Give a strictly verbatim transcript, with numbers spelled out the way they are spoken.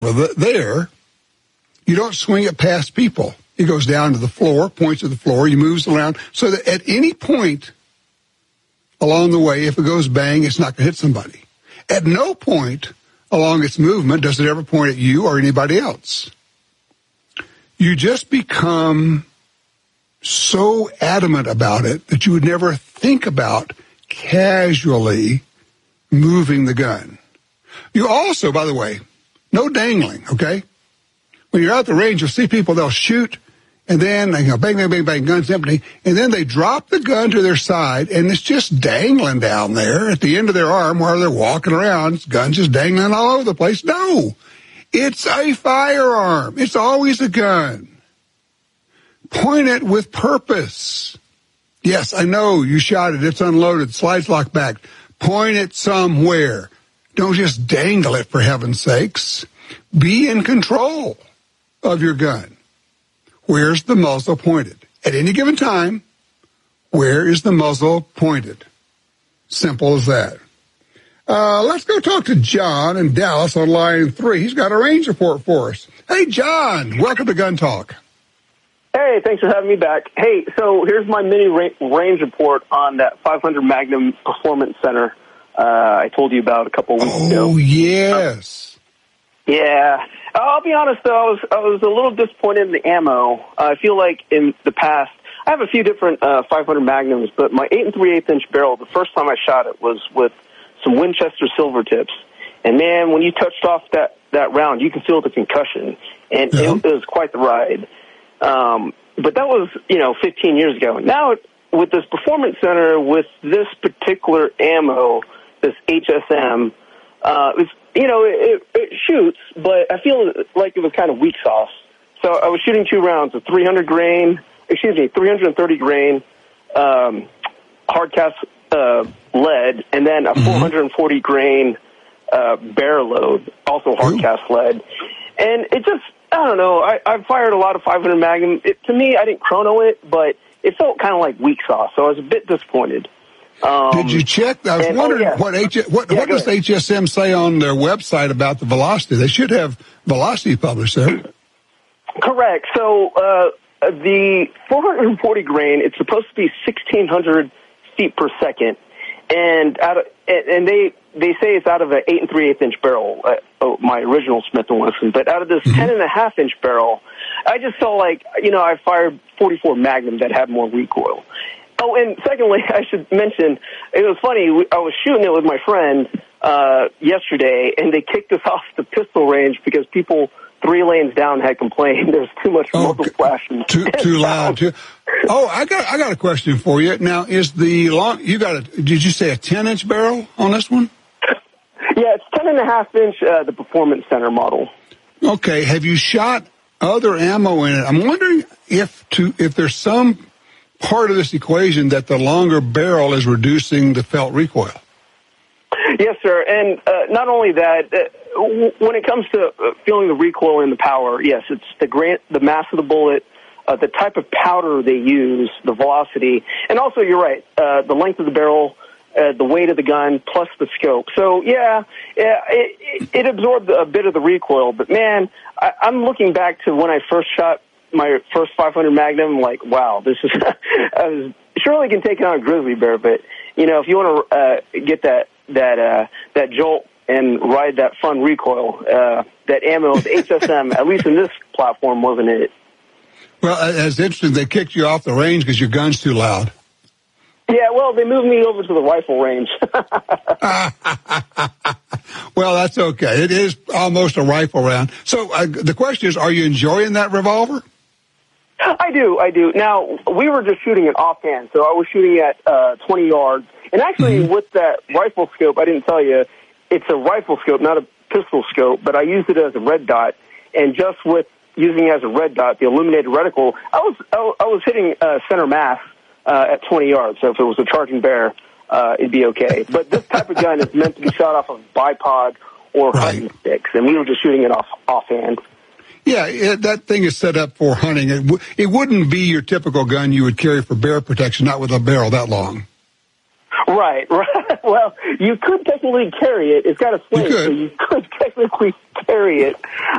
there, you don't swing it past people. It goes down to the floor, points to the floor, you moves around, so that at any point along the way, if it goes bang, it's not going to hit somebody. At no point along its movement does it ever point at you or anybody else. You just become so adamant about it that you would never think about casually moving the gun. You also, by the way, no dangling, okay? When you're out the range, you'll see people, they'll shoot, and then they go bang, bang, bang, bang, gun's empty, and then they drop the gun to their side, and it's just dangling down there at the end of their arm while they're walking around. Gun's just dangling all over the place. No, it's a firearm. It's always a gun. Point it with purpose. Yes, I know you shot it. It's unloaded. Slides locked back. Point it somewhere. Don't just dangle it, for heaven's sakes. Be in control of your gun. Where's the muzzle pointed? At any given time, where is the muzzle pointed? Simple as that. Uh, let's go talk to John in Dallas on line three. He's got a range report for us. Hey, John, welcome to Gun Talk. Hey, thanks for having me back. Hey, so here's my mini ra- range report on that five hundred Magnum Performance Center uh, I told you about a couple of weeks oh, ago. Oh, yes. Uh, yeah. I'll be honest, though, I was, I was a little disappointed in the ammo. Uh, I feel like in the past, I have a few different uh, five hundred Magnums, but my eight and three-eighths inch barrel, the first time I shot it was with some Winchester silver tips. And, man, when you touched off that, that round, you can feel the concussion. And yeah. it, it was quite the ride. Um, but that was, you know, fifteen years ago. Now, with this Performance Center, with this particular ammo, this H S M, uh, it's, you know, it, it shoots, but I feel like it was kind of weak sauce. So I was shooting two rounds of three hundred grain, excuse me, three hundred thirty grain, um, hard cast, uh, lead, and then a mm-hmm. four hundred forty grain, uh, bear load, also hard Ooh. cast lead. And it just, I don't know, I, I've fired a lot of five hundred Magnum. It, to me, I didn't chrono it, but it felt kind of like weak sauce, so I was a bit disappointed. Um, Did you check? I was and, oh, wondering yeah. what H, what, yeah, what does ahead. H S M say on their website about the velocity? They should have velocity published there. Correct. So uh, the four hundred forty grain, it's supposed to be sixteen hundred feet per second, and out of, and they they say it's out of an eight and three-eighths inch barrel, uh, oh, my original Smith and Wesson. But out of this mm-hmm. ten and a half inch barrel, I just felt like, you know, I fired forty-four Magnum that had more recoil. Oh, and secondly, I should mention, it was funny, I was shooting it with my friend uh, yesterday, and they kicked us off the pistol range because people three lanes down had complained there's too much oh, muzzle flashing. Too, too loud. Too. Oh, I got I got a question for you. Now, is the long, you got a, did you say a ten inch barrel on this one? Yeah, it's ten and a half inch, uh, the Performance Center model. Okay, have you shot other ammo in it? I'm wondering if to if there's some part of this equation that the longer barrel is reducing the felt recoil. Yes, sir. And uh, not only that, uh, w- when it comes to uh, feeling the recoil and the power, yes, it's the grant, the mass of the bullet, uh, the type of powder they use, the velocity, and also you're right, uh, the length of the barrel, uh, the weight of the gun, plus the scope. So yeah, yeah it, it absorbed a bit of the recoil. But man, I, I'm looking back to when I first shot my first five hundred Magnum, like, wow, this is, I was surely can take it on a grizzly bear, but, you know, if you want to uh, get that, that, uh, that jolt and ride that fun recoil, uh, that ammo, the H S M, at least in this platform, wasn't it. Well, it's interesting, they kicked you off the range because your gun's too loud. Yeah, well, they moved me over to the rifle range. Well, that's okay. It is almost a rifle round. So uh, the question is, are you enjoying that revolver? I do, I do. Now, we were just shooting it offhand, so I was shooting at uh, twenty yards. And actually, mm-hmm. with that rifle scope, I didn't tell you, it's a rifle scope, not a pistol scope, but I used it as a red dot. And just with using it as a red dot, the illuminated reticle, I was I was hitting uh, center mass uh, at twenty yards. So if it was a charging bear, uh, it'd be okay. But this type of gun is meant to be shot off of bipod or right. hunting sticks, and we were just shooting it off offhand. Yeah, it, that thing is set up for hunting. It, w- it wouldn't be your typical gun you would carry for bear protection, not with a barrel that long. Right, right. Well, you could technically carry it. It's got a sling, so you could technically carry it.